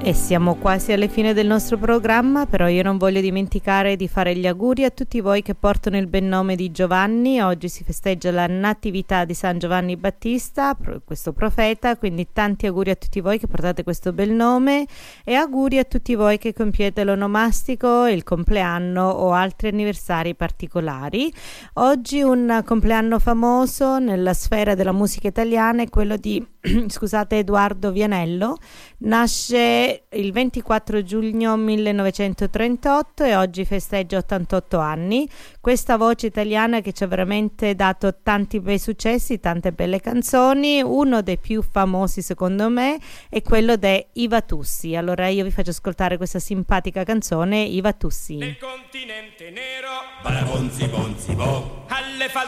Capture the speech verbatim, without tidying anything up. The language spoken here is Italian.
E siamo quasi alle fine del nostro programma, però io non voglio dimenticare di fare gli auguri a tutti voi che portano il ben nome di Giovanni. Oggi si festeggia la natività di San Giovanni Battista, questo profeta, quindi tanti auguri a tutti voi che portate questo bel nome e auguri a tutti voi che compiete l'onomastico, il compleanno o altri anniversari particolari. Oggi un compleanno famoso nella sfera della musica italiana è quello di scusate Edoardo Vianello. Nasce il ventiquattro giugno millenovecentotrentotto e oggi festeggia ottantotto anni. Questa voce italiana che ci ha veramente dato tanti bei successi, tante belle canzoni. Uno dei più famosi secondo me è quello di Iva Tussi. Allora io vi faccio ascoltare questa simpatica canzone, Iva Tussi. Nel continente nero, balabonzi bonzi bo, alle fal-